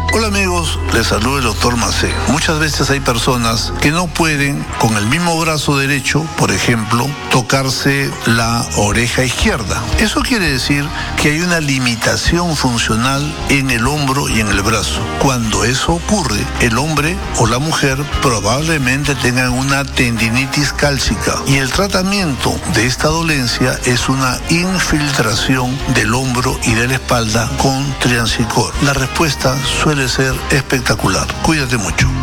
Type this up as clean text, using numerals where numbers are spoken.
Hola amigos, les saluda el doctor Macé. Muchas veces hay personas que no pueden con el mismo brazo derecho, por ejemplo, tocarse la oreja izquierda. Eso quiere decir que hay una limitación funcional en el hombro y en el brazo. Cuando eso ocurre, el hombre o la mujer probablemente tengan una tendinitis cálcica y el tratamiento de esta dolencia es una infiltración del hombro y de la espalda con Triancicor. La respuesta suele ser espectacular. Cuídate mucho.